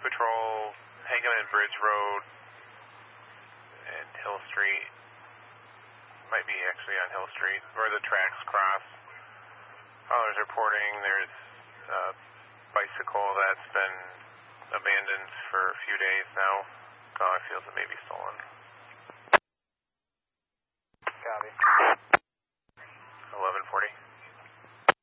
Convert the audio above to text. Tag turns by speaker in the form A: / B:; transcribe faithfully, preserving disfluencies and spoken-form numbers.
A: Patrol, Hageman Bridge Road, and Hill Street. Might be actually on Hill Street, where the tracks cross. Callers reporting there's a bicycle that's been abandoned for a few days now. Caller feels it may be stolen.
B: Copy.